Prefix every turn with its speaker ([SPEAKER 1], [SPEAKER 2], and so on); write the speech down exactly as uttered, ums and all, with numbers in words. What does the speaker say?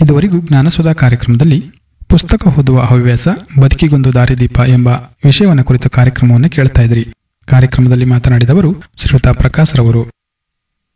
[SPEAKER 1] ಇದುವರೆಗೂ ಜ್ಞಾನಸುಧಾ ಕಾರ್ಯಕ್ರಮದಲ್ಲಿ ಪುಸ್ತಕ ಓದುವ ಹವ್ಯಾಸ ಬದುಕಿಗೊಂದು ದಾರಿದೀಪ ಎಂಬ ವಿಷಯವನ್ನು ಕುರಿತ ಕಾರ್ಯಕ್ರಮವನ್ನು ಕೇಳ್ತಾ ಇದ್ರಿ. ಕಾರ್ಯಕ್ರಮದಲ್ಲಿ ಮಾತನಾಡಿದವರು ಶ್ರೀಯುತ ಪ್ರಕಾಶ್ ರವರು.